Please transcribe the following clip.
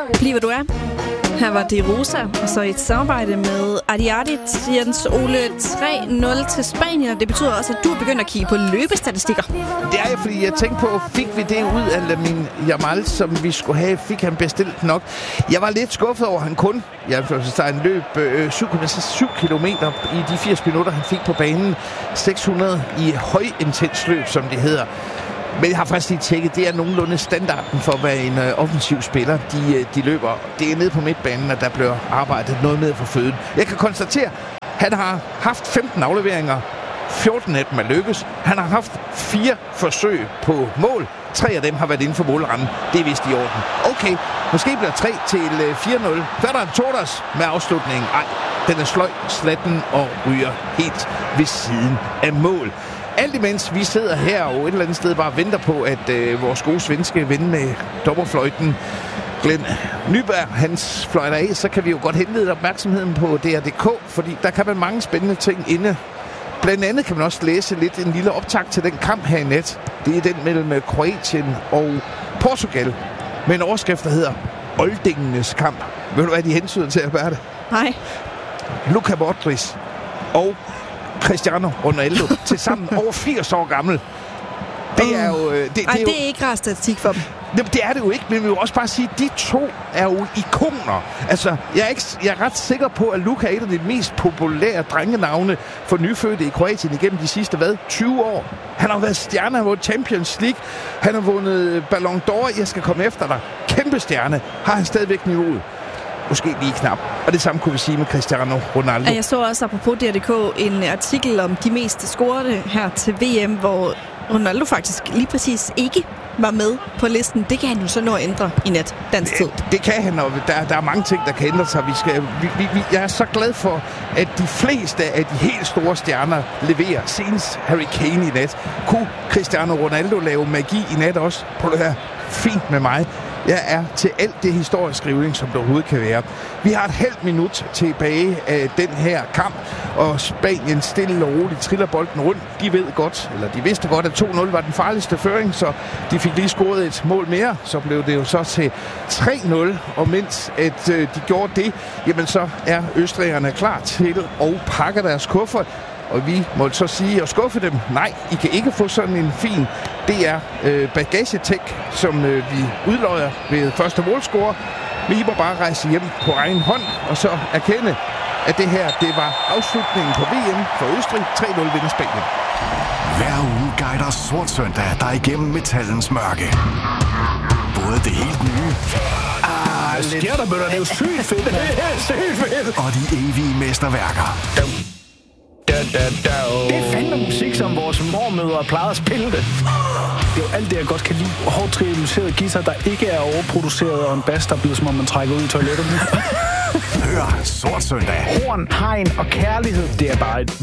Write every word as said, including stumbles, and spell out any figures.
Bliv hvad du er. Her var det Rosa, og så et samarbejde med Adiadit, Jens Ole tre nul til Spanien. Det betyder også, at du er begyndt at kigge på løbestatistikker. Det er jeg, fordi jeg tænkte på, fik vi det ud af Lamine Yamal, som vi skulle have? Fik han bestilt nok? Jeg var lidt skuffet over, at han kun jeg en løb øh, syv kilometer i de firs minutter, han fik på banen. seks hundrede i højintens løb, som det hedder. Men jeg har faktisk lige tjekket, det er nogenlunde standarden for, hvad en øh, offensiv spiller, de, de løber. Det er nede på midtbanen, at der bliver arbejdet noget med for føden. Jeg kan konstatere, at han har haft femten afleveringer. fjorten af dem er lykkes. Han har haft fire forsøg på mål. Tre af dem har været inden for målrammen. Det er vist i orden. Okay, måske bliver tre til fire nul. Ferran Torres med afslutningen. Ej, den er sløj, slatten og ryger helt ved siden af mål. Alt imens vi sidder her og et eller andet sted bare venter på, at øh, vores gode svenske ven med dommerfløjten, Glenn Nyberg, hans fløjter af, så kan vi jo godt henlede opmærksomheden på D R punktum D K, fordi der kan være mange spændende ting inde. Blandt andet kan man også læse lidt en lille optakt til den kamp her i nat. Det er den mellem Kroatien og Portugal, med en overskrift, der hedder Oldingenes kamp. Ved du, hvad de hensyder til at være det? Nej. Luka Modric og Cristiano Ronaldo til sammen over firs år gammel. Det er jo... Det, det, Ej, er, jo, det er ikke rar statistik for dem. Det, det er det jo ikke, men vi vil også bare sige, at de to er jo ikoner. Altså, jeg er, ikke, jeg er ret sikker på, at Luka er et af de mest populære drengenavne for nyfødte i Kroatien igennem de sidste, hvad, tyve år. Han har været stjerne, han har vundet Champions League, han har vundet Ballon d'Or, jeg skal komme efter dig. Kæmpe stjerne. Har han stadigvæk niveauet? Måske lige knap. Og det samme kunne vi sige med Cristiano Ronaldo. Jeg så også apropos D R punktum D K en artikel om de mest scorede her til V M, hvor Ronaldo faktisk lige præcis ikke var med på listen. Det kan han jo så nå at ændre i nat, dansk tid. Det, det kan han, og der, der er mange ting, der kan ændre sig. Vi skal, vi, vi, vi, jeg er så glad for, at de fleste af de helt store stjerner leverer. Senest Harry Kane i nat. Kunne Cristiano Ronaldo lave magi i nat også? På det her fint med mig. Jeg er til alt det historieskrivning, som der overhovedet kan være. Vi har et halvt minut tilbage af den her kamp, og Spanien stille og roligt triller bolden rundt. De ved godt, eller de vidste godt, at to nul var den farligste føring, så de fik lige scoret et mål mere. Så blev det jo så til tre nul, og mens at øh, de gjorde det, jamen så er østrigerne klar til at pakke deres kuffert. Og vi må så sige og skuffe dem. Nej, I kan ikke få sådan en fin D R øh, bagagetek, som øh, vi udløjer ved første målscore. Men I må bare rejse hjem på egen hånd, og så erkende, at det her, det var afslutningen på V M for Østrig. tre nul vinder Spanien. Hver uge guider Sort Søndag dig igennem metallens mørke. Både det helt nye... Ah, hvad sker der, bøtter? Det er jo sygt fedt. Det er sygt fedt. Og de evige mesterværker. Da, da, da, oh. Det er fandme musik, som vores mormødre plejede at spille det. Det er jo alt det, jeg godt kan lide. Hårdt trivialiseret guitar, der ikke er overproduceret, og en bass, der bliver som om man trækker ud i toilettet. Hør Sort Søndag. Horn, hegn og kærlighed, det er bare et